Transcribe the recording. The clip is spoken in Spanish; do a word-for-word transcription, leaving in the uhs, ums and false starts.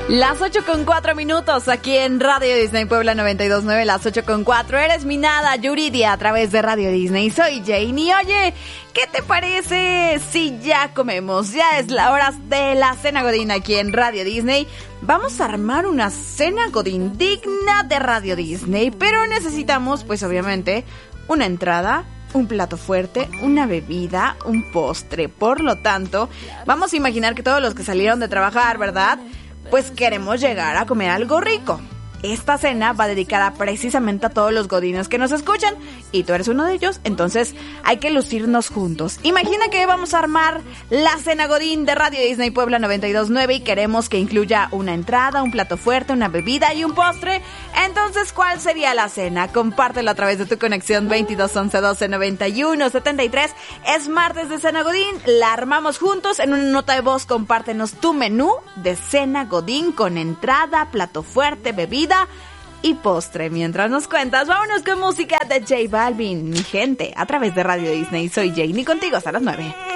Las ocho con cuatro minutos aquí en Radio Disney Puebla noventa y dos punto nueve, las ocho con cuatro. Eres mi nada, Yuridia, a través de Radio Disney. Soy Jane y oye, ¿qué te parece si ya comemos? Ya es la hora de la cena godín aquí en Radio Disney. Vamos a armar una cena godín digna de Radio Disney, pero necesitamos, pues obviamente, una entrada, un plato fuerte, una bebida, un postre. Por lo tanto, vamos a imaginar que todos los que salieron de trabajar, ¿verdad?, pues queremos llegar a comer algo rico. Esta cena va dedicada precisamente a todos los godines que nos escuchan y tú eres uno de ellos, entonces hay que lucirnos juntos. Imagina que vamos a armar la cena godín de Radio Disney Puebla noventa y dos punto nueve y queremos que incluya una entrada, un plato fuerte, una bebida y un postre. Entonces, ¿cuál sería la cena? Compártelo a través de tu conexión veintidós once doce noventa y uno setenta y tres. Es martes de cena godín, la armamos juntos. En una nota de voz compártenos tu menú de cena godín con entrada, plato fuerte, bebida y postre. Mientras nos cuentas, vámonos con música de J Balvin, mi gente, a través de Radio Disney. Soy Jane y contigo hasta las nueve.